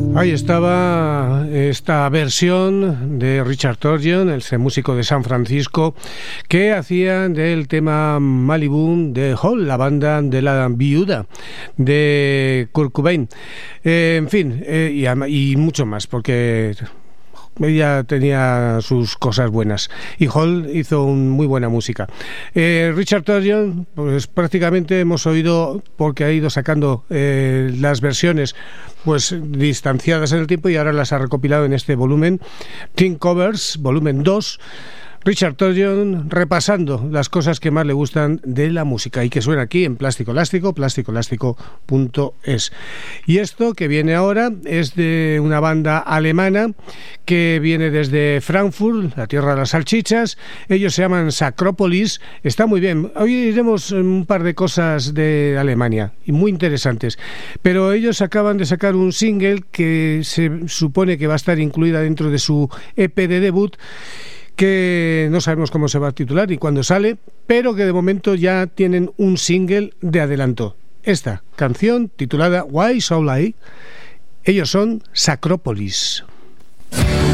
Ahí estaba esta versión de Richard Turgeon, el músico de San Francisco, que hacía del tema Malibu de Hole, la banda de la viuda de Kurt Cobain. En fin, y mucho más, porque ella tenía sus cosas buenas y Hole hizo muy buena música. Richard Turgeon, pues prácticamente hemos oído, porque ha ido sacando las versiones pues distanciadas en el tiempo y ahora las ha recopilado en este volumen, Teen Covers, volumen 2. Richard Turgeon repasando las cosas que más le gustan de la música y que suena aquí en Plástico Elástico, plasticoelástico.es. Y esto que viene ahora es de una banda alemana que viene desde Frankfurt, la tierra de las salchichas. Ellos se llaman Sacrópolis. Está muy bien. Hoy iremos un par de cosas de Alemania y muy interesantes. Pero ellos acaban de sacar un single que se supone que va a estar incluida dentro de su EP de debut, que no sabemos cómo se va a titular y cuándo sale, pero que de momento ya tienen un single de adelanto. Esta canción titulada Why So Lie, ellos son Sacrópolis.